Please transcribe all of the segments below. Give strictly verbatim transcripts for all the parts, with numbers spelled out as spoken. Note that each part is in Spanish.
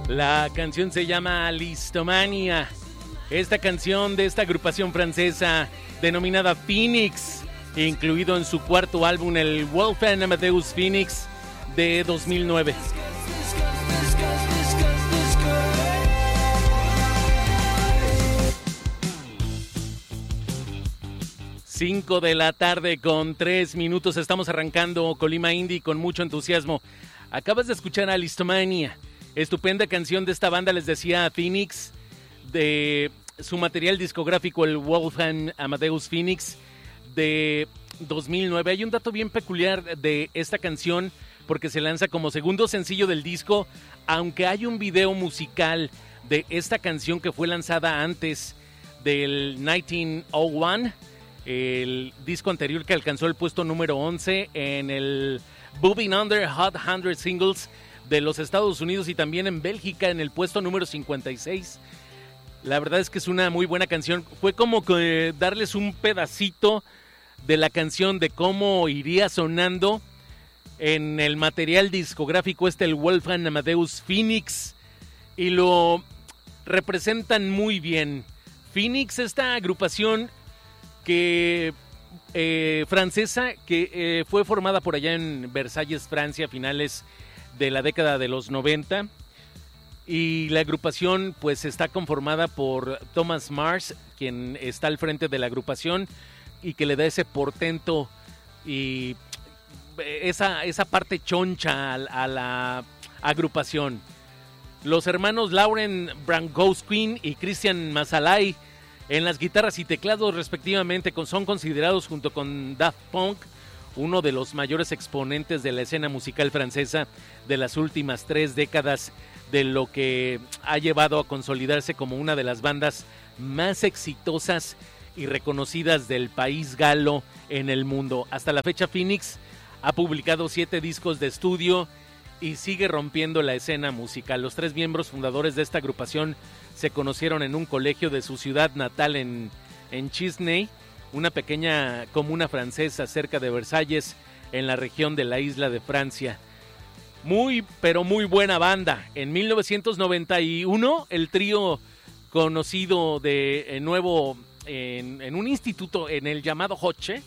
La canción se llama Listomania. Esta canción de esta agrupación francesa denominada Phoenix, incluido en su cuarto álbum, el Wolfgang Amadeus Phoenix de dos mil nueve. Cinco de la tarde con tres minutos. Estamos arrancando Colima Indie con mucho entusiasmo. Acabas de escuchar a Listomania, estupenda canción de esta banda, les decía, Phoenix, de su material discográfico, el Wolfgang Amadeus Phoenix de dos mil nueve. Hay un dato bien peculiar de esta canción porque se lanza como segundo sencillo del disco, aunque hay un video musical de esta canción que fue lanzada antes del mil novecientos uno, el disco anterior que alcanzó el puesto número once en el Moving Under Hot cien Singles de los Estados Unidos y también en Bélgica en el puesto número cincuenta y seis. La verdad es que es una muy buena canción. Fue como que darles un pedacito de la canción, de cómo iría sonando en el material discográfico este, el Wolfgang Amadeus Phoenix, y lo representan muy bien. Phoenix, esta agrupación que eh, francesa que eh, fue formada por allá en Versalles, Francia, a finales de la década de los noventa, y la agrupación pues está conformada por Thomas Mars, quien está al frente de la agrupación y que le da ese portento y esa, esa parte choncha a, a la agrupación. Los hermanos Lauren Brankowski y Christian Masalay en las guitarras y teclados respectivamente son considerados, junto con Daft Punk, uno de los mayores exponentes de la escena musical francesa de las últimas tres décadas, de lo que ha llevado a consolidarse como una de las bandas más exitosas y reconocidas del país galo en el mundo. Hasta la fecha, Phoenix ha publicado siete discos de estudio y sigue rompiendo la escena musical. Los tres miembros fundadores de esta agrupación se conocieron en un colegio de su ciudad natal en, en Chisney, una pequeña comuna francesa cerca de Versalles, en la región de la isla de Francia. Muy, pero muy buena banda. En mil novecientos noventa y uno, el trío conocido de eh, nuevo en, en un instituto en el llamado Hoche,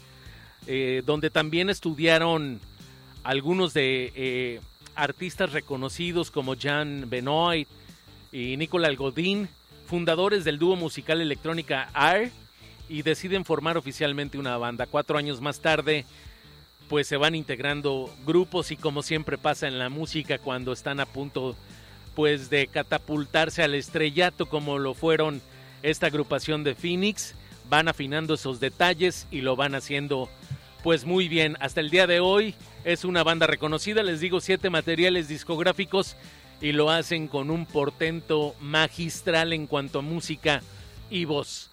eh, donde también estudiaron algunos de eh, artistas reconocidos como Jean Benoit y Nicolas Godin, fundadores del dúo musical electrónica Air, y deciden formar oficialmente una banda. Cuatro años más tarde, pues se van integrando grupos, y como siempre pasa en la música, cuando están a punto pues de catapultarse al estrellato, como lo fueron esta agrupación de Phoenix, van afinando esos detalles y lo van haciendo pues muy bien. Hasta el día de hoy es una banda reconocida, les digo, siete materiales discográficos, y lo hacen con un portento magistral en cuanto a música y voz.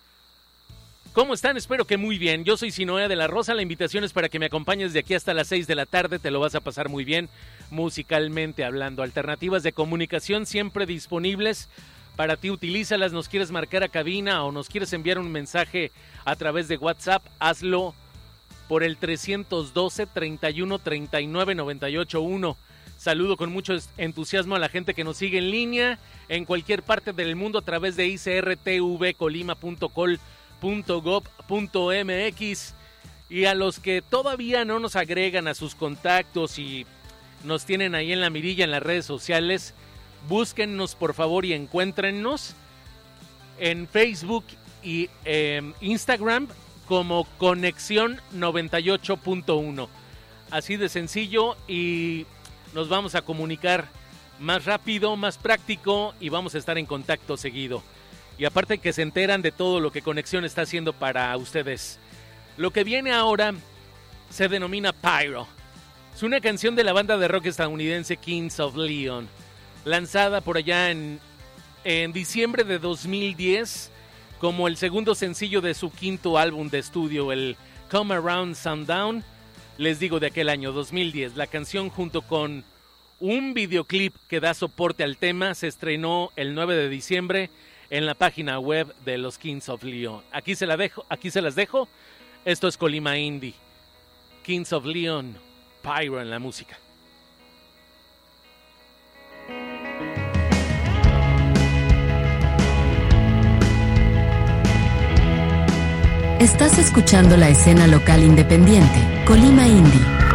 ¿Cómo están? Espero que muy bien. Yo soy Sinoea de la Rosa. La invitación es para que me acompañes de aquí hasta las seis de la tarde. Te lo vas a pasar muy bien, musicalmente hablando. Alternativas de comunicación siempre disponibles para ti. Utilízalas. Nos quieres marcar a cabina o nos quieres enviar un mensaje a través de WhatsApp, hazlo por el trescientos doce, treinta y uno, treinta y nueve, noventa y ocho uno. Saludo con mucho entusiasmo a la gente que nos sigue en línea en cualquier parte del mundo a través de i c r t v colima punto col punto gob punto m x, y a los que todavía no nos agregan a sus contactos y nos tienen ahí en la mirilla en las redes sociales, búsquennos por favor y encuéntrennos en Facebook y eh, Instagram como Conexión noventa y ocho punto uno. Así de sencillo, y nos vamos a comunicar más rápido, más práctico, y vamos a estar en contacto seguido. Y aparte que se enteran de todo lo que Conexión está haciendo para ustedes. Lo que viene ahora se denomina Pyro. Es una canción de la banda de rock estadounidense Kings of Leon, lanzada por allá en, en diciembre de dos mil diez como el segundo sencillo de su quinto álbum de estudio, el Come Around Sundown. Les digo, de aquel año dos mil diez. La canción, junto con un videoclip que da soporte al tema, se estrenó el nueve de diciembre en la página web de los Kings of Leon. Aquí se la dejo, aquí se las dejo. Esto es Colima Indie. Kings of Leon, Pyro en la música. Estás escuchando la escena local independiente, Colima Indie.